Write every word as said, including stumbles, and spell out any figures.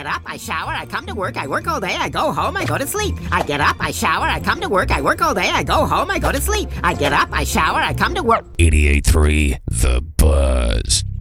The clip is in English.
get up, I shower, I come to work, I work all day, I go home, I go to sleep. I get up, I shower, I come to work, I work all day, I go home, I go to sleep. I get up, I shower, I come to work. eighty-eight point three The Buzz.